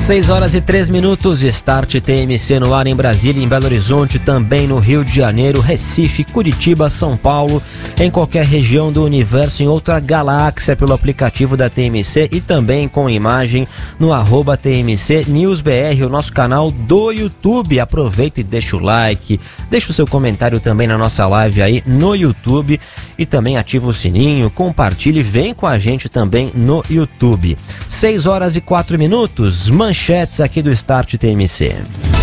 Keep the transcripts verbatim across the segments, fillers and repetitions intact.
seis horas e três minutos, Start T M C no ar em Brasília, em Belo Horizonte, também no Rio de Janeiro, Recife, Curitiba, São Paulo, em qualquer região do universo, em outra galáxia, pelo aplicativo da T M C e também com imagem no arroba T M C News B R, o nosso canal do YouTube. Aproveita e deixa o like, deixa o seu comentário também na nossa live aí no YouTube e também ativa o sininho, compartilhe, vem com a gente também no YouTube. seis horas e quatro minutos, manchetes aqui do Start T M C.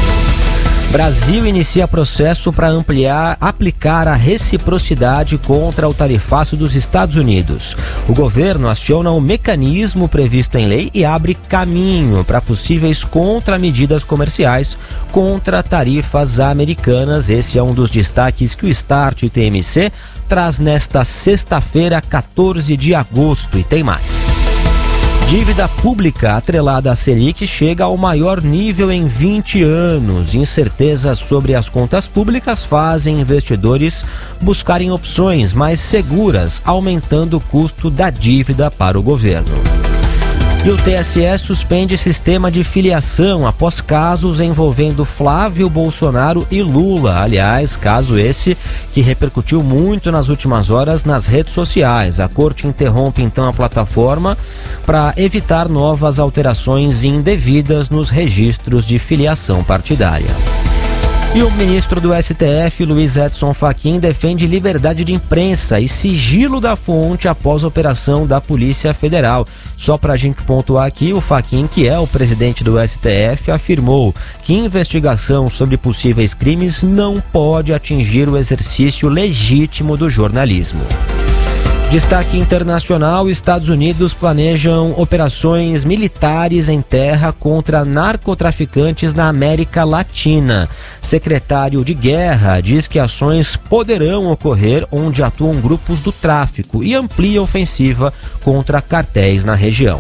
Brasil inicia processo para ampliar, aplicar a reciprocidade contra o tarifaço dos Estados Unidos. O governo aciona o mecanismo previsto em lei e abre caminho para possíveis contramedidas comerciais contra tarifas americanas. Esse é um dos destaques que o Start T M C traz nesta sexta-feira, quatorze de agosto, e tem mais. Dívida pública atrelada à Selic chega ao maior nível em vinte anos. Incertezas sobre as contas públicas fazem investidores buscarem opções mais seguras, aumentando o custo da dívida para o governo. E o T S E suspende sistema de filiação após casos envolvendo Flávio Bolsonaro e Lula. Aliás, caso esse que repercutiu muito nas últimas horas nas redes sociais. A corte interrompe então a plataforma para evitar novas alterações indevidas nos registros de filiação partidária. E o ministro do S T F, Luiz Edson Fachin, defende liberdade de imprensa e sigilo da fonte após a operação da Polícia Federal. Só para a gente pontuar aqui, o Fachin, que é o presidente do S T F, afirmou que investigação sobre possíveis crimes não pode atingir o exercício legítimo do jornalismo. Destaque internacional: Estados Unidos planejam operações militares em terra contra narcotraficantes na América Latina. Secretário de Guerra diz que ações poderão ocorrer onde atuam grupos do tráfico e amplia ofensiva contra cartéis na região.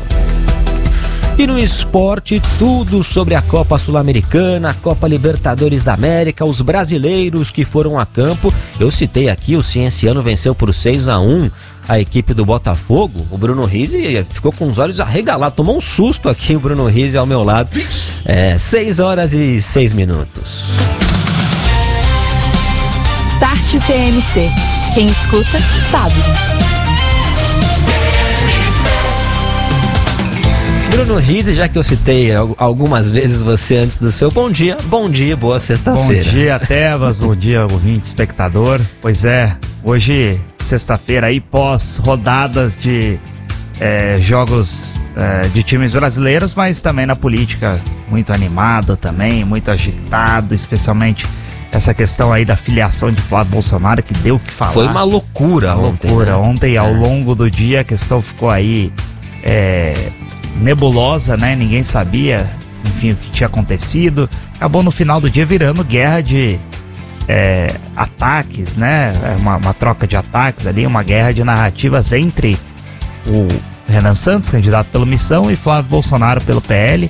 E no esporte, tudo sobre a Copa Sul-Americana, a Copa Libertadores da América, os brasileiros que foram a campo. Eu citei aqui, o Cienciano venceu por seis a um a equipe do Botafogo. O Bruno Rizzi ficou com os olhos arregalados, tomou um susto aqui o Bruno Rizzi ao meu lado. É, seis horas e seis minutos. Start T M C. Quem escuta, sabe. Bruno Rizzi, já que eu citei algumas vezes você antes do seu bom dia, bom dia, boa sexta-feira. Bom dia, Tebas, bom dia, ouvinte, espectador. Pois é, hoje, sexta-feira, aí pós rodadas de é, jogos é, de times brasileiros, mas também na política muito animado também, muito agitado, especialmente essa questão aí da filiação de Flávio Bolsonaro, que deu o que falar. Foi uma loucura uma ontem. Loucura, né? ontem ao é. longo do dia a questão ficou aí é, nebulosa, né? Ninguém sabia, enfim, o que tinha acontecido. Acabou no final do dia virando guerra de é, ataques, né? Uma, uma troca de ataques ali, uma guerra de narrativas entre o Renan Santos, candidato pela Missão, e Flávio Bolsonaro pelo P L.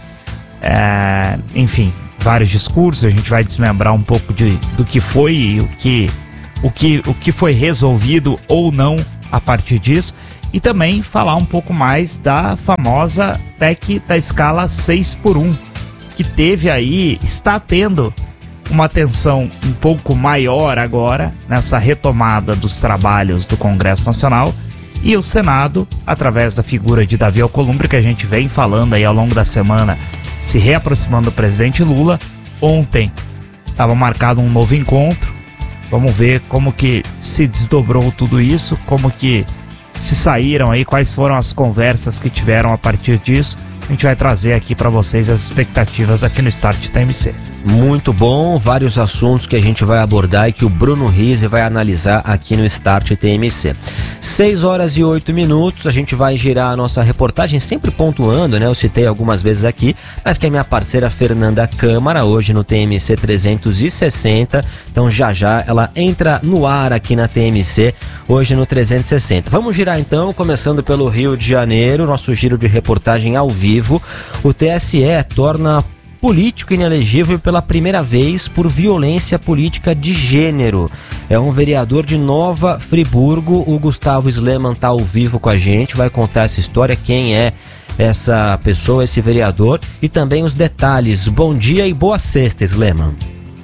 É, enfim, vários discursos. A gente vai desmembrar um pouco de, do que foi e o que, o, que, o que foi resolvido ou não a partir disso. E também falar um pouco mais da famosa P E C da escala seis por um, que teve aí, está tendo uma atenção um pouco maior agora nessa retomada dos trabalhos do Congresso Nacional, e o Senado, através da figura de Davi Alcolumbre, que a gente vem falando aí ao longo da semana, se reaproximando do presidente Lula. Ontem estava marcado um novo encontro. Vamos ver como que se desdobrou tudo isso, como que se saíram aí, quais foram as conversas que tiveram a partir disso. A gente vai trazer aqui para vocês as expectativas aqui no Start T M C. Muito bom, vários assuntos que a gente vai abordar e que o Bruno Rizzi vai analisar aqui no Start T M C. seis horas e oito minutos, a gente vai girar a nossa reportagem, sempre pontuando, né? Eu citei algumas vezes aqui, mas que é minha parceira Fernanda Câmara, hoje no T M C trezentos e sessenta, então já já ela entra no ar aqui na T M C, hoje no trezentos e sessenta. Vamos girar então, começando pelo Rio de Janeiro, nosso giro de reportagem ao vivo. O T S E torna político inelegível pela primeira vez por violência política de gênero. É um vereador de Nova Friburgo, o Gustavo Sleman está ao vivo com a gente, vai contar essa história, quem é essa pessoa, esse vereador, e também os detalhes. Bom dia e boa sexta, Sleman.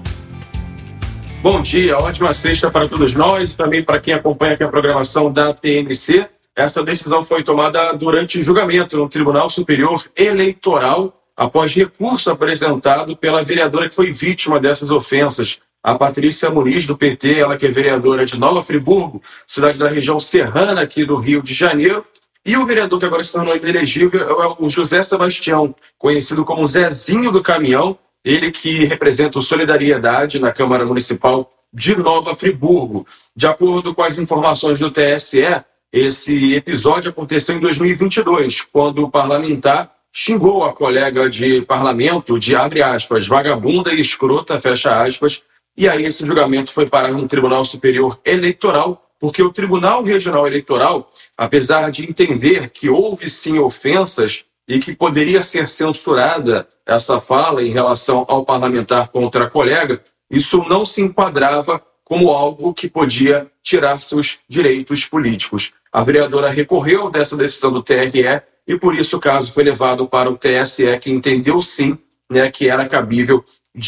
Bom dia, ótima sexta para todos nós e também para quem acompanha aqui a programação da T M C. Essa decisão foi tomada durante julgamento no Tribunal Superior Eleitoral, após recurso apresentado pela vereadora que foi vítima dessas ofensas, a Patrícia Muniz, do P T, ela que é vereadora de Nova Friburgo, cidade da região serrana aqui do Rio de Janeiro, e o vereador que agora se tornou inelegível é o José Sebastião, conhecido como Zezinho do Caminhão, ele que representa o Solidariedade na Câmara Municipal de Nova Friburgo. De acordo com as informações do T S E, esse episódio aconteceu em dois mil e vinte e dois, quando o parlamentar xingou a colega de parlamento de, abre aspas, vagabunda e escrota, fecha aspas, e aí esse julgamento foi parar no Tribunal Superior Eleitoral, porque o Tribunal Regional Eleitoral, apesar de entender que houve sim ofensas e que poderia ser censurada essa fala em relação ao parlamentar contra a colega, isso não se enquadrava como algo que podia tirar seus direitos políticos. A vereadora recorreu dessa decisão do T R E e por isso o caso foi levado para o T S E, que entendeu sim, né, que era cabível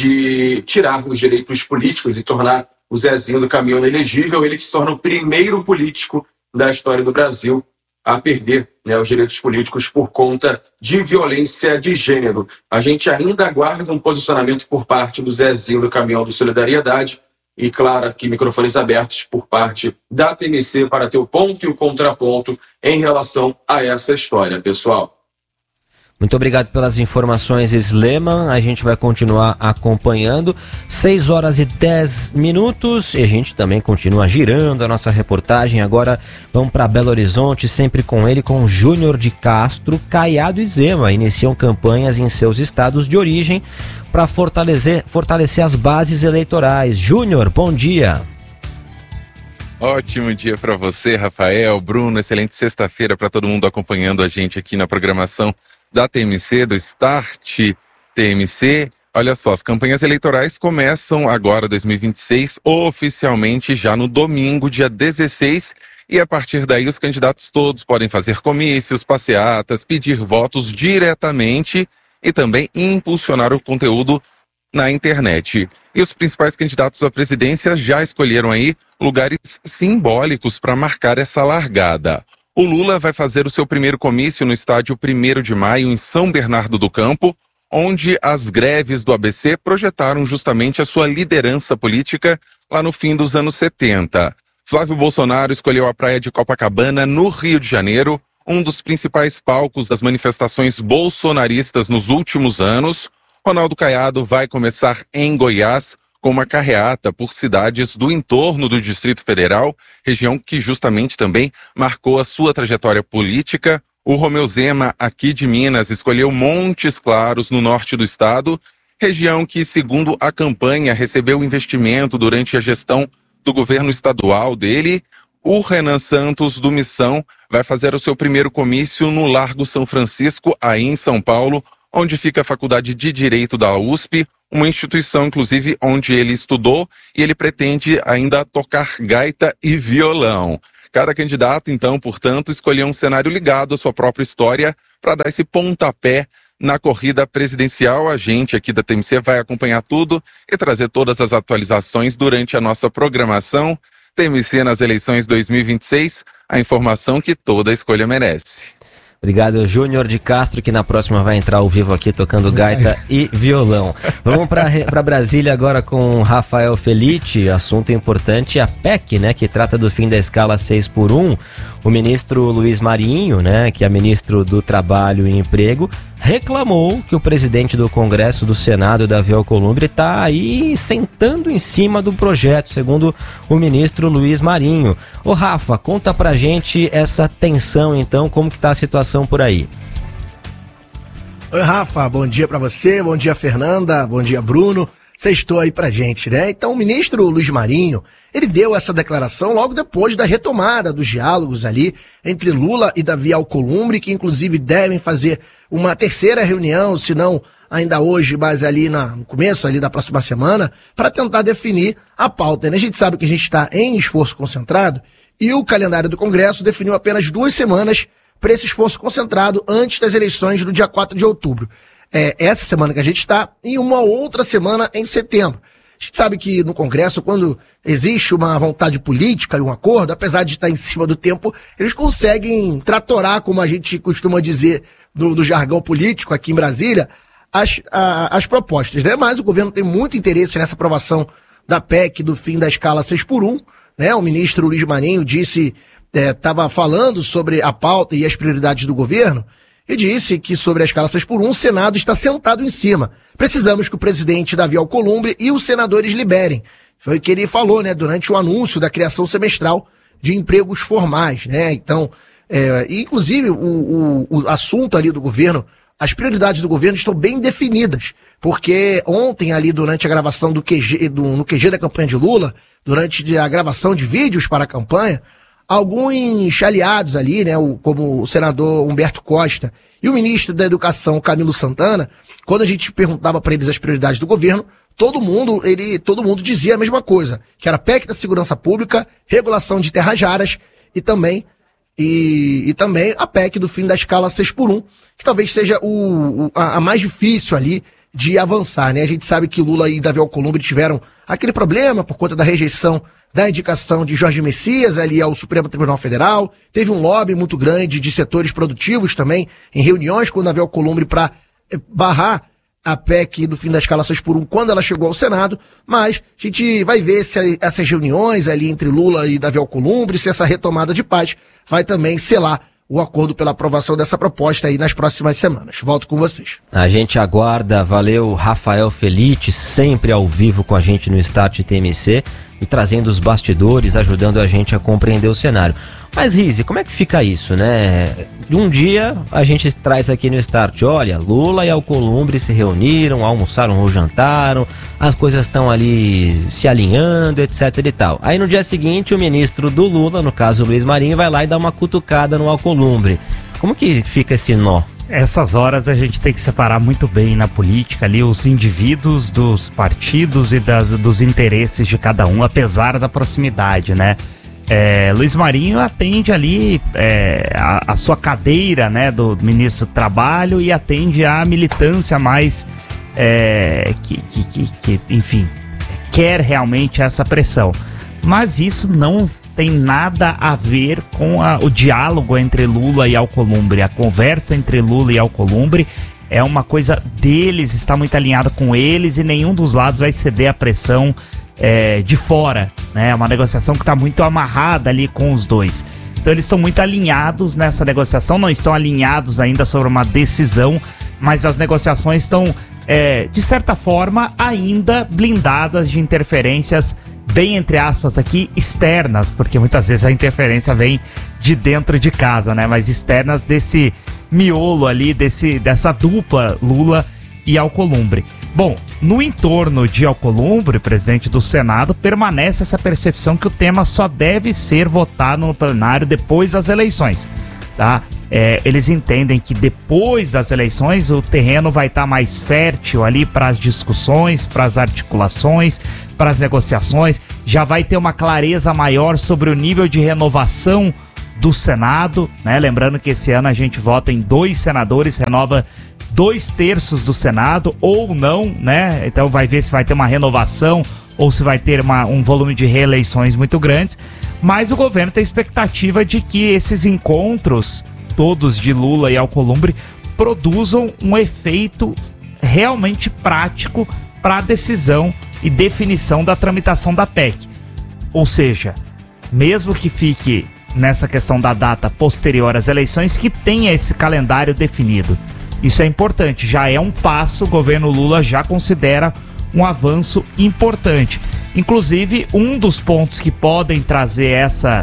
de tirar os direitos políticos e tornar o Zezinho do Caminhão elegível, ele que se torna o primeiro político da história do Brasil a perder, né, os direitos políticos por conta de violência de gênero. A gente ainda aguarda um posicionamento por parte do Zezinho do Caminhão do Solidariedade e, claro, aqui microfones abertos por parte da T M C para ter o ponto e o contraponto em relação a essa história, pessoal. Muito obrigado pelas informações, Sleman. A gente vai continuar acompanhando. seis horas e dez minutos e a gente também continua girando a nossa reportagem. Agora vamos para Belo Horizonte, sempre com ele, com Júnior de Castro. Caiado e Zema iniciam campanhas em seus estados de origem para fortalecer, fortalecer as bases eleitorais. Júnior, bom dia. Ótimo dia para você, Rafael, Bruno. Excelente sexta-feira para todo mundo acompanhando a gente aqui na programação da T M C, do Start T M C. Olha só, as campanhas eleitorais começam agora, dois mil e vinte e seis, oficialmente já no domingo, dia dezesseis, e a partir daí os candidatos todos podem fazer comícios, passeatas, pedir votos diretamente e também impulsionar o conteúdo na internet. E os principais candidatos à presidência já escolheram aí lugares simbólicos para marcar essa largada. O Lula vai fazer o seu primeiro comício no estádio primeiro de maio, em São Bernardo do Campo, onde as greves do A B C projetaram justamente a sua liderança política lá no fim dos anos setenta. Flávio Bolsonaro escolheu a praia de Copacabana, no Rio de Janeiro, um dos principais palcos das manifestações bolsonaristas nos últimos anos. Ronaldo Caiado vai começar em Goiás, com uma carreata por cidades do entorno do Distrito Federal, região que justamente também marcou a sua trajetória política. O Romeu Zema, aqui de Minas, escolheu Montes Claros, no norte do estado, região que, segundo a campanha, recebeu investimento durante a gestão do governo estadual dele. O Renan Santos, do Missão, vai fazer o seu primeiro comício no Largo São Francisco, aí em São Paulo, onde fica a Faculdade de Direito da U S P, uma instituição, inclusive, onde ele estudou, e ele pretende ainda tocar gaita e violão. Cada candidato, então, portanto, escolheu um cenário ligado à sua própria história para dar esse pontapé na corrida presidencial. A gente aqui da T M C vai acompanhar tudo e trazer todas as atualizações durante a nossa programação. T M C nas eleições dois mil e vinte e seis, a informação que toda escolha merece. Obrigado, Júnior de Castro, que na próxima vai entrar ao vivo aqui tocando gaita e violão. Vamos para Brasília agora com Rafael Felitti, assunto importante, a P E C, né, que trata do fim da escala seis por um. O ministro Luiz Marinho, né, que é ministro do Trabalho e Emprego, reclamou que o presidente do Congresso, do Senado, Davi Alcolumbre, está aí sentando em cima do projeto, segundo o ministro Luiz Marinho. Ô Rafa, conta pra gente essa tensão então, como que tá a situação por aí? Oi Rafa, bom dia pra você, bom dia Fernanda, bom dia Bruno. Sextou aí pra gente, né? Então o ministro Luiz Marinho, ele deu essa declaração logo depois da retomada dos diálogos ali entre Lula e Davi Alcolumbre, que inclusive devem fazer uma terceira reunião, se não ainda hoje, mas ali na, no começo ali da próxima semana, para tentar definir a pauta, né? A gente sabe que a gente está em esforço concentrado e o calendário do Congresso definiu apenas duas semanas para esse esforço concentrado antes das eleições do dia quatro de outubro. É, essa semana que a gente está, e uma outra semana em setembro. A gente sabe que no Congresso, quando existe uma vontade política e um acordo, apesar de estar em cima do tempo, eles conseguem tratorar, como a gente costuma dizer no, no jargão político aqui em Brasília, as, a, as propostas, né? Mas o governo tem muito interesse nessa aprovação da P E C do fim da escala seis por um, né? O ministro Luiz Marinho disse, estava é, falando sobre a pauta e as prioridades do governo, e disse que sobre a escala seis por um o Senado está sentado em cima. Precisamos que o presidente Davi Alcolumbre e os senadores liberem. Foi o que ele falou, né, durante o anúncio da criação semestral de empregos formais, né? Então, é, inclusive o, o, o assunto ali do governo, as prioridades do governo estão bem definidas, porque ontem ali durante a gravação do Q G, do, no Q G da campanha de Lula, durante a gravação de vídeos para a campanha, alguns aliados ali, né, o, como o senador Humberto Costa e o ministro da Educação, Camilo Santana, quando a gente perguntava para eles as prioridades do governo, todo mundo, ele, todo mundo dizia a mesma coisa, que era P E C da Segurança Pública, regulação de terras raras e também, e, e também a P E C do fim da escala seis por um, que talvez seja o, o, a, a mais difícil ali de avançar, né? A gente sabe que Lula e Davi Alcolumbre tiveram aquele problema por conta da rejeição da indicação de Jorge Messias ali ao Supremo Tribunal Federal. Teve um lobby muito grande de setores produtivos também, em reuniões com o Davi Alcolumbre para barrar a P E C do fim da escala seis por um quando ela chegou ao Senado, mas a gente vai ver se essas reuniões ali entre Lula e Davi Alcolumbre, se essa retomada de paz vai também selar o acordo pela aprovação dessa proposta aí nas próximas semanas. Volto com vocês. A gente aguarda. Valeu, Rafael Felite, sempre ao vivo com a gente no Start T M C e trazendo os bastidores, ajudando a gente a compreender o cenário. Mas, Rizzi, como é que fica isso, né? De um dia a gente traz aqui no Start, olha, Lula e Alcolumbre se reuniram, almoçaram ou jantaram, as coisas estão ali se alinhando, etc e tal. Aí no dia seguinte o ministro do Lula, no caso Luiz Marinho, vai lá e dá uma cutucada no Alcolumbre. Como que fica esse nó? Essas horas a gente tem que separar muito bem na política ali os indivíduos dos partidos e das, dos interesses de cada um, apesar da proximidade, né? É, Luiz Marinho atende ali é, a, a sua cadeira, né, do ministro do Trabalho e atende a militância mais é, que, que, que, que, enfim, quer realmente essa pressão. Mas isso não tem nada a ver com a, o diálogo entre Lula e Alcolumbre. A conversa entre Lula e Alcolumbre é uma coisa deles, está muito alinhada com eles e nenhum dos lados vai ceder à pressão É, de fora, né? É uma negociação que está muito amarrada ali com os dois. Então eles estão muito alinhados nessa negociação, não estão alinhados ainda sobre uma decisão, mas as negociações estão, é, de certa forma, ainda blindadas de interferências, bem entre aspas aqui, externas, porque muitas vezes a interferência vem de dentro de casa, né? Mas externas desse miolo ali, desse, dessa dupla Lula e Alcolumbre. Bom, no entorno de Alcolumbre, presidente do Senado, permanece essa percepção que o tema só deve ser votado no plenário depois das eleições, tá? É, eles entendem que depois das eleições o terreno vai estar mais fértil ali para as discussões, para as articulações, para as negociações, já vai ter uma clareza maior sobre o nível de renovação do Senado, né? Lembrando que esse ano a gente vota em dois senadores, renova dois terços do Senado, ou não, né? Então vai ver se vai ter uma renovação ou se vai ter uma, um volume de reeleições muito grandes. Mas o governo tem expectativa de que esses encontros, todos de Lula e Alcolumbre, produzam um efeito realmente prático para a decisão e definição da tramitação da P E C. Ou seja, mesmo que fique nessa questão da data posterior às eleições, que tenha esse calendário definido. Isso é importante, já é um passo, o governo Lula já considera um avanço importante. Inclusive, um dos pontos que podem trazer essa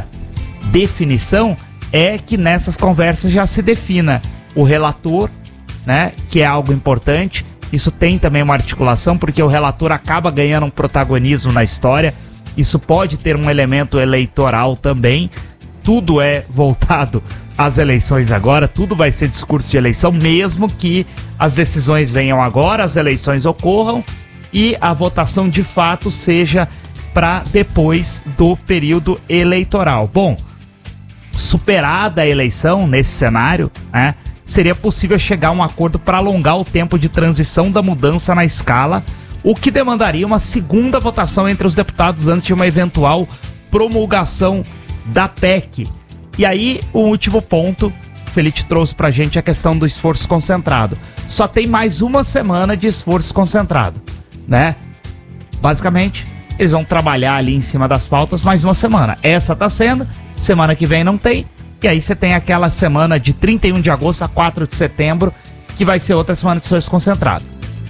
definição é que nessas conversas já se defina o relator, né, que é algo importante. Isso tem também uma articulação, porque o relator acaba ganhando um protagonismo na história. Isso pode ter um elemento eleitoral também. Tudo é voltado às eleições agora, tudo vai ser discurso de eleição, mesmo que as decisões venham agora, as eleições ocorram e a votação de fato seja para depois do período eleitoral. Bom, superada a eleição nesse cenário, né, seria possível chegar a um acordo para alongar o tempo de transição da mudança na escala, o que demandaria uma segunda votação entre os deputados antes de uma eventual promulgação da P E C. E aí, o último ponto, o Felipe trouxe pra gente a questão do esforço concentrado. Só tem mais uma semana de esforço concentrado, né? Basicamente, eles vão trabalhar ali em cima das pautas mais uma semana. Essa tá sendo, semana que vem não tem. E aí você tem aquela semana de trinta e um de agosto a quatro de setembro, que vai ser outra semana de esforço concentrado.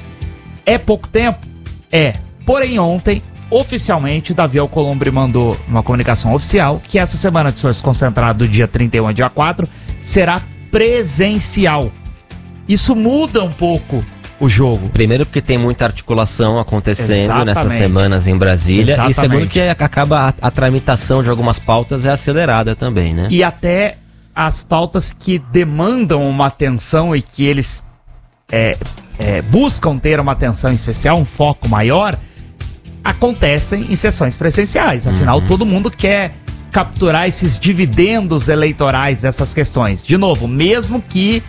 É pouco tempo? É. Porém, ontem, oficialmente, Davi Alcolumbre mandou uma comunicação oficial que essa semana de esforço concentrado do dia trinta e um a dia quatro será presencial. Isso muda um pouco o jogo. Primeiro porque tem muita articulação acontecendo Exatamente. nessas semanas em Brasília. Exatamente. E segundo que acaba a, a tramitação de algumas pautas é acelerada também, né? E até as pautas que demandam uma atenção e que eles é, é, buscam ter uma atenção especial, um foco maior, acontecem em sessões presenciais. Afinal, uhum. todo mundo quer capturar esses dividendos eleitorais dessas questões. De novo, mesmo que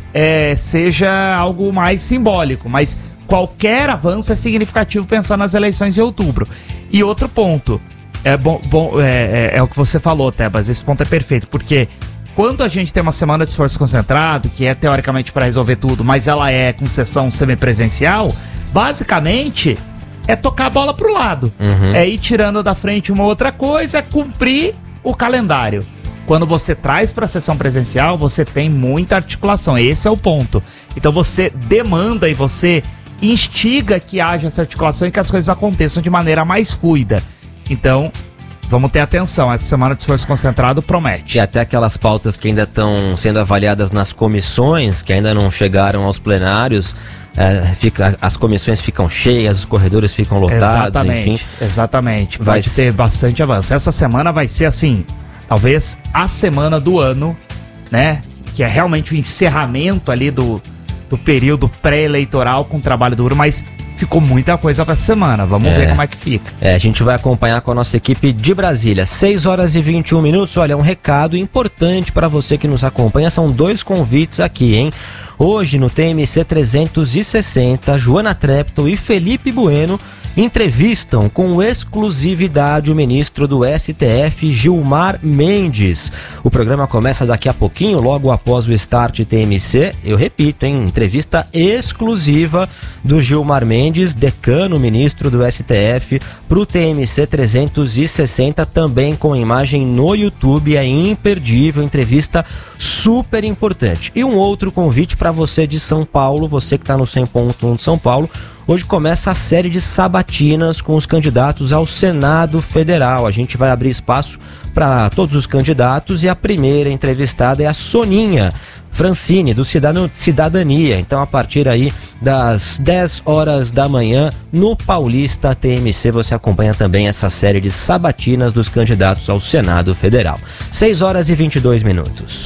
É, seja algo mais simbólico, mas qualquer avanço é significativo pensando nas eleições em outubro. E outro ponto, é, bom, bom, é, é, é o que você falou, Tebas, esse ponto é perfeito, porque quando a gente tem uma semana de esforço concentrado, que é teoricamente para resolver tudo, mas ela é com sessão semipresencial, basicamente é tocar a bola pro lado, uhum. é ir tirando da frente uma outra coisa, é cumprir o calendário. Quando você traz para a sessão presencial, você tem muita articulação. Esse é o ponto. Então você demanda e você instiga que haja essa articulação e que as coisas aconteçam de maneira mais fluida. Então, vamos ter atenção. Essa semana de esforço concentrado promete. E até aquelas pautas que ainda estão sendo avaliadas nas comissões, que ainda não chegaram aos plenários, é, fica, as comissões ficam cheias, os corredores ficam lotados, exatamente, enfim. Exatamente. Vai Pode ter bastante avanço. Essa semana vai ser assim... Talvez a semana do ano, né? Que é realmente o encerramento ali do, do período pré-eleitoral com trabalho duro, mas ficou muita coisa pra semana. Vamos é. ver como é que fica. É, a gente vai acompanhar com a nossa equipe de Brasília. seis horas e vinte e um minutos. Olha, um recado importante para você que nos acompanha. São dois convites aqui, hein? Hoje no T M C trezentos e sessenta, Joana Treptow e Felipe Bueno entrevistam com exclusividade o ministro do S T F, Gilmar Mendes. O programa começa daqui a pouquinho, logo após o Start T M C. Eu repito, hein? Entrevista exclusiva do Gilmar Mendes, decano ministro do S T F, para o T M C trezentos e sessenta, também com imagem no YouTube. É imperdível, entrevista super importante. E um outro convite para você de São Paulo, você que está no cem ponto um de São Paulo. Hoje começa a série de sabatinas com os candidatos ao Senado Federal. A gente vai abrir espaço para todos os candidatos e a primeira entrevistada é a Soninha Francini, do Cidadania. Então, a partir aí das dez horas da manhã, no Paulista T M C, você acompanha também essa série de sabatinas dos candidatos ao Senado Federal. seis horas e vinte e dois minutos.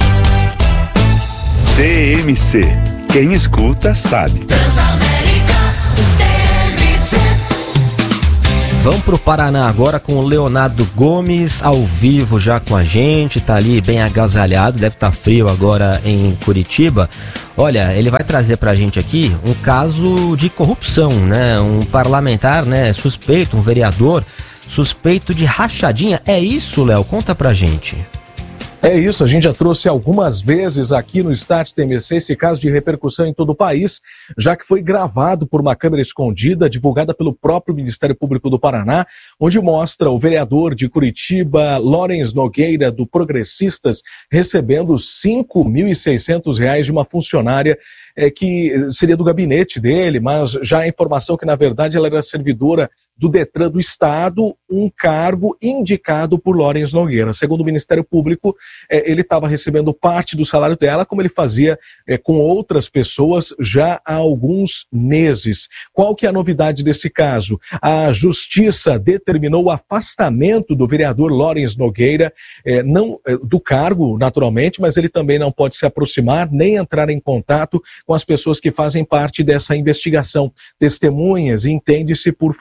T M C. Quem escuta sabe. Vamos pro Paraná agora com o Leonardo Gomes, ao vivo já com a gente, tá ali bem agasalhado, deve estar frio agora em Curitiba. Olha, ele vai trazer pra gente aqui um caso de corrupção, né? Um parlamentar, né, suspeito, um vereador suspeito de rachadinha. É isso, Léo? Conta pra gente. É isso, a gente já trouxe algumas vezes aqui no Start T M C esse caso de repercussão em todo o país, já que foi gravado por uma câmera escondida, divulgada pelo próprio Ministério Público do Paraná, onde mostra o vereador de Curitiba, Lawrence Nogueira, do Progressistas, recebendo cinco mil e seiscentos reais de uma funcionária é, que seria do gabinete dele, mas já a informação que, na verdade, ela era servidora do Detran do Estado, um cargo indicado por Lawrence Nogueira. Segundo o Ministério Público, eh, ele estava recebendo parte do salário dela, como ele fazia eh, com outras pessoas já há alguns meses. Qual que é a novidade desse caso? A Justiça determinou o afastamento do vereador Lawrence Nogueira, eh, não, eh, do cargo, naturalmente, mas ele também não pode se aproximar nem entrar em contato com as pessoas que fazem parte dessa investigação. Testemunhas, entende-se por funcionários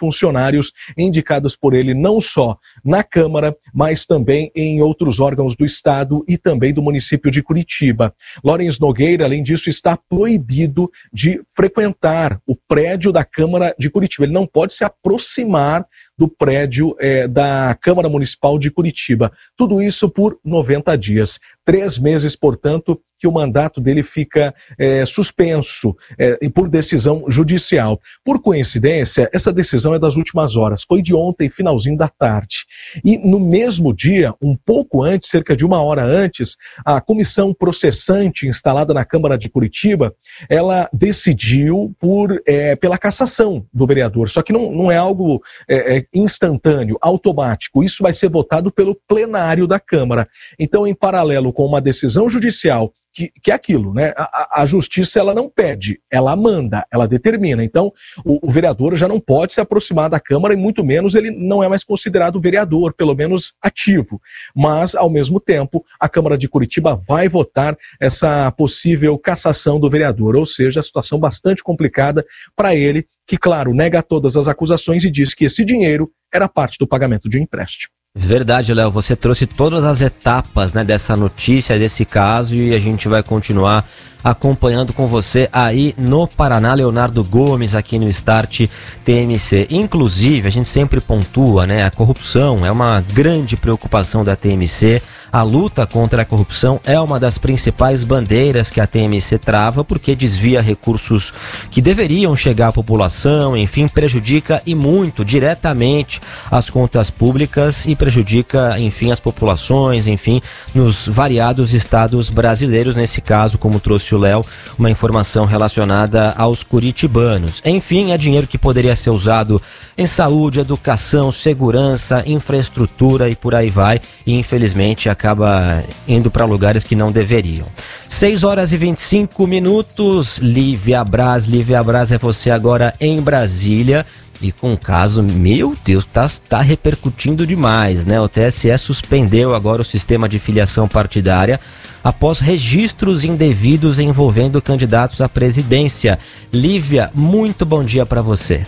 funcionários indicados por ele não só na Câmara, mas também em outros órgãos do Estado e também do município de Curitiba. Lawrence Nogueira, além disso, está proibido de frequentar o prédio da Câmara de Curitiba. Ele não pode se aproximar do prédio eh, da Câmara Municipal de Curitiba. Tudo isso por noventa dias. Três meses, portanto, que o mandato dele fica eh, suspenso eh, por decisão judicial. Por coincidência, essa decisão é das últimas horas. Foi de ontem, finalzinho da tarde. E no mesmo dia, um pouco antes, cerca de uma hora antes, a comissão processante instalada na Câmara de Curitiba, ela decidiu por, eh, pela cassação do vereador. Só que não, não é algo eh, instantâneo, automático. Isso vai ser votado pelo plenário da Câmara. Então, em paralelo com uma decisão judicial, que, que é aquilo, né? A, a justiça, ela não pede, ela manda, ela determina. Então, o, o vereador já não pode se aproximar da Câmara e muito menos ele não é mais considerado vereador, pelo menos ativo. Mas, ao mesmo tempo, a Câmara de Curitiba vai votar essa possível cassação do vereador, ou seja, a situação bastante complicada para ele, que, claro, nega todas as acusações e diz que esse dinheiro era parte do pagamento de um empréstimo. Verdade, Léo, você trouxe todas as etapas, né, dessa notícia, desse caso, e a gente vai continuar acompanhando com você aí no Paraná. Leonardo Gomes aqui no Start T M C. Inclusive, a gente sempre pontua, né, a corrupção é uma grande preocupação da T M C. A luta contra a corrupção é uma das principais bandeiras que a T M C trava, porque desvia recursos que deveriam chegar à população, enfim, prejudica e muito diretamente as contas públicas e prejudica, enfim, as populações, enfim, nos variados estados brasileiros. Nesse caso, como trouxe o Léo, uma informação relacionada aos curitibanos. Enfim, é dinheiro que poderia ser usado em saúde, educação, segurança, infraestrutura e por aí vai, e infelizmente acaba indo para lugares que não deveriam. seis horas e vinte e cinco minutos, Lívia Braz, Lívia Braz é você agora em Brasília. E com o caso, meu Deus, tá, tá repercutindo demais, né? O T S E suspendeu agora o sistema de filiação partidária após registros indevidos envolvendo candidatos à presidência. Lívia, muito bom dia para você.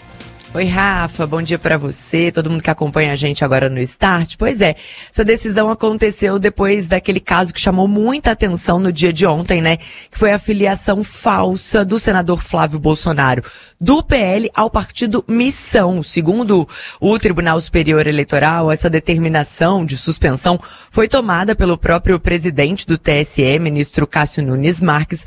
Oi, Rafa, bom dia para você, todo mundo que acompanha a gente agora no Start. Pois é, essa decisão aconteceu depois daquele caso que chamou muita atenção no dia de ontem, né? Que foi a filiação falsa do senador Flávio Bolsonaro do P L ao partido Missão. Segundo o Tribunal Superior Eleitoral, essa determinação de suspensão foi tomada pelo próprio presidente do T S E, ministro Cássio Nunes Marques,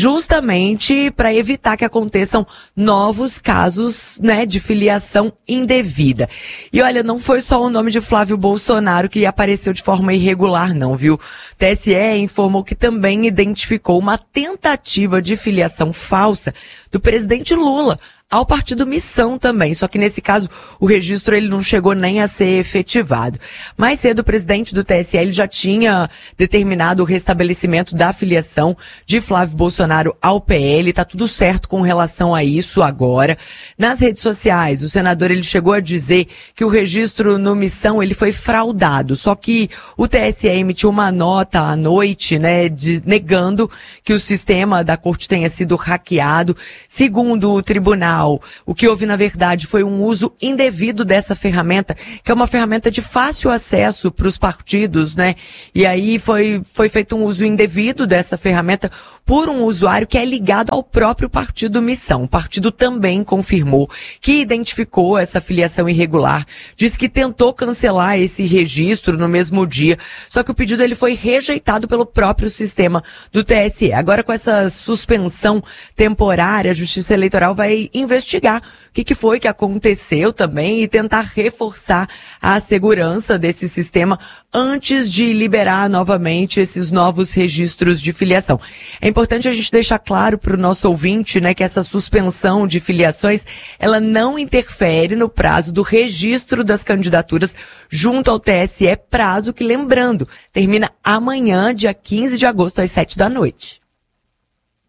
justamente para evitar que aconteçam novos casos, né, de filiação indevida. E olha, não foi só o nome de Flávio Bolsonaro que apareceu de forma irregular, não, viu? O T S E informou que também identificou uma tentativa de filiação falsa do presidente Lula ao partido Missão também, só que nesse caso o registro ele não chegou nem a ser efetivado. Mais cedo o presidente do T S E ele já tinha determinado o restabelecimento da filiação de Flávio Bolsonaro ao P L, tá tudo certo com relação a isso agora. Nas redes sociais, o senador ele chegou a dizer que o registro no Missão ele foi fraudado, só que o T S E emitiu uma nota à noite, né, de, negando que o sistema da corte tenha sido hackeado. Segundo o tribunal, o que houve, na verdade, foi um uso indevido dessa ferramenta, que é uma ferramenta de fácil acesso para os partidos, né? E aí foi, foi feito um uso indevido dessa ferramenta por um usuário que é ligado ao próprio partido Missão. O partido também confirmou que identificou essa filiação irregular, disse que tentou cancelar esse registro no mesmo dia, só que o pedido ele foi rejeitado pelo próprio sistema do T S E. Agora, com essa suspensão temporária, a Justiça Eleitoral vai investigar o que, que foi que aconteceu também e tentar reforçar a segurança desse sistema antes de liberar novamente esses novos registros de filiação. É importante a gente deixar claro para o nosso ouvinte, né, que essa suspensão de filiações, ela não interfere no prazo do registro das candidaturas junto ao T S E, prazo que, lembrando, termina amanhã, dia quinze de agosto, às sete da noite.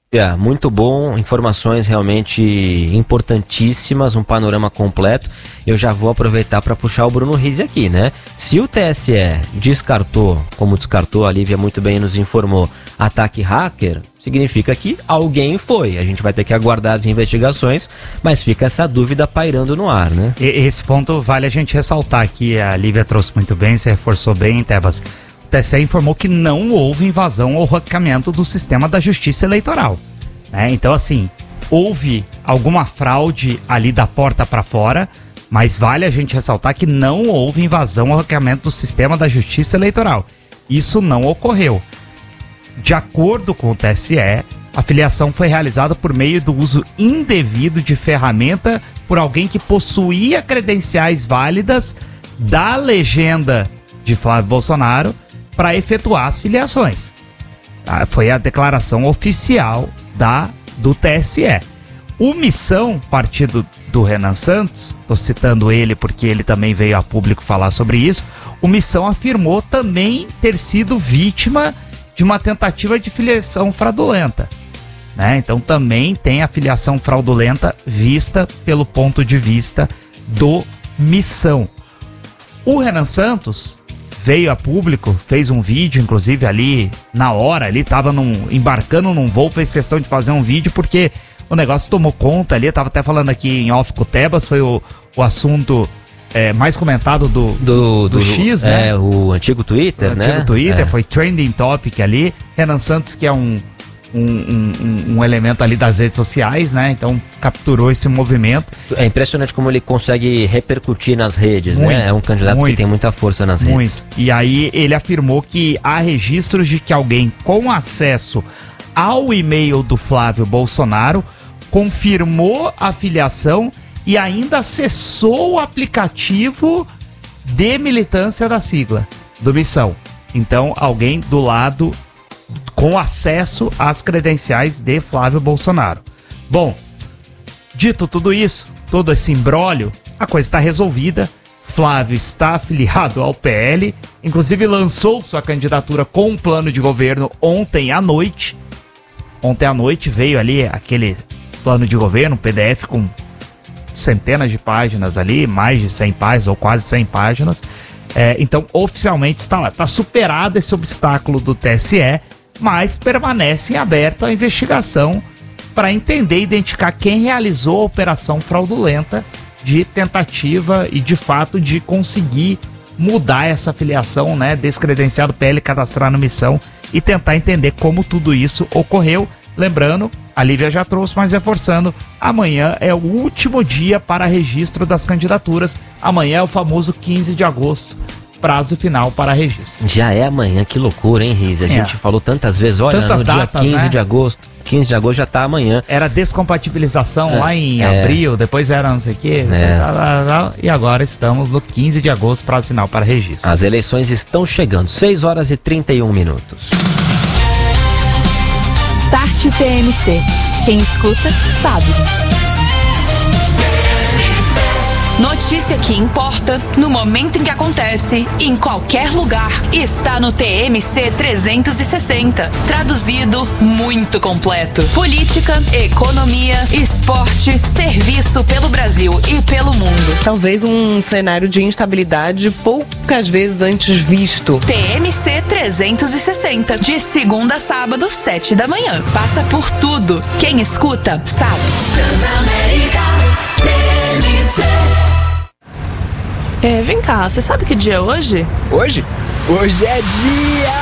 É, muito bom, informações realmente importantíssimas, um panorama completo. Eu já vou aproveitar para puxar o Bruno Rizzi aqui, né? Se o T S E descartou, como descartou, a Lívia muito bem nos informou, ataque hacker, significa que alguém foi. A gente vai ter que aguardar as investigações, mas fica essa dúvida pairando no ar, né? E, esse ponto vale a gente ressaltar aqui, a Lívia trouxe muito bem, você reforçou bem, Tebas. O T S E informou que não houve invasão ou hackeamento do sistema da Justiça Eleitoral, né? Então, assim, houve alguma fraude ali da porta para fora, mas vale a gente ressaltar que não houve invasão ou hackeamento do sistema da Justiça Eleitoral. Isso não ocorreu. De acordo com o T S E, a filiação foi realizada por meio do uso indevido de ferramenta por alguém que possuía credenciais válidas da legenda de Flávio Bolsonaro para efetuar as filiações. Ah, foi a declaração oficial da, do T S E. O Missão, partido do Renan Santos, estou citando ele porque ele também veio a público falar sobre isso, o Missão afirmou também ter sido vítima de uma tentativa de filiação fraudulenta, né? Então também tem a filiação fraudulenta vista pelo ponto de vista do Missão. O Renan Santos veio a público, fez um vídeo, inclusive ali na hora, ali tava num, embarcando num voo, fez questão de fazer um vídeo porque o negócio tomou conta ali. Eu tava até falando aqui em off com o Tebas, foi o, o assunto é, mais comentado do, do, do, do X, né? É, o antigo Twitter, o né? antigo Twitter, é. Foi trending topic ali. Renan Santos, que é um, um, um, um elemento ali das redes sociais, né? Então capturou esse movimento. É impressionante como ele consegue repercutir nas redes, muito, né? É um candidato muito, que tem muita força nas muito. redes. E aí ele afirmou que há registros de que alguém com acesso ao e-mail do Flávio Bolsonaro confirmou a filiação e ainda acessou o aplicativo de militância da sigla, do Missão. Então, alguém do lado com acesso às credenciais de Flávio Bolsonaro. Bom, dito tudo isso, todo esse imbróglio, a coisa está resolvida. Flávio está afiliado ao P L, inclusive lançou sua candidatura com um plano de governo ontem à noite. Ontem à noite veio ali aquele plano de governo, um P D F com centenas de páginas ali, mais de cem páginas ou quase cem páginas. É, então, oficialmente está lá. Está superado esse obstáculo do T S E, mas permanece em aberto a investigação para entender e identificar quem realizou a operação fraudulenta de tentativa e, de fato, de conseguir mudar essa filiação, né, descredenciar do P L, cadastrar no Missão e tentar entender como tudo isso ocorreu. Lembrando, a Lívia já trouxe, mas reforçando, amanhã é o último dia para registro das candidaturas. Amanhã é o famoso quinze de agosto, prazo final para registro. Já é amanhã, que loucura, hein, Riz? A é. gente falou tantas vezes, olha, tantas no datas, dia quinze né? de agosto, quinze de agosto já tá amanhã. Era descompatibilização é, lá em é. abril, depois era não sei o quê, é. e agora estamos no quinze de agosto, prazo final para registro. As eleições estão chegando, seis horas e trinta e um minutos. Start T M C. Quem escuta, sabe. Notícia que importa, no momento em que acontece, em qualquer lugar, está no T M C trezentos e sessenta. Traduzido, muito completo. Política, economia, esporte, serviço pelo Brasil e pelo mundo. Talvez um cenário de instabilidade poucas vezes antes visto. T M C trezentos e sessenta, de segunda a sábado, sete da manhã. Passa por tudo. Quem escuta, sabe. Transamérica, T M C. É, vem cá, você sabe que dia é hoje? Hoje? Hoje é dia...